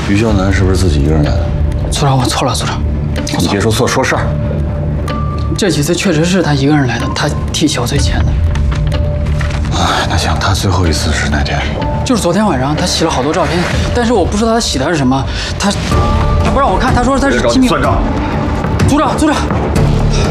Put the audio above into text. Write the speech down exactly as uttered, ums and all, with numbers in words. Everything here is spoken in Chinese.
于秀楠是不是自己一个人来的？ 组长，我错了，组长。 你别说错，说事儿。 这几次确实是他一个人来的，他替小翠签的。 哎，那行，他最后一次是哪天？ 就是昨天晚上，他洗了好多照片，但是我不知道他洗的是什么。他他不让我看，他说他是机密。 算账。 组长，组长。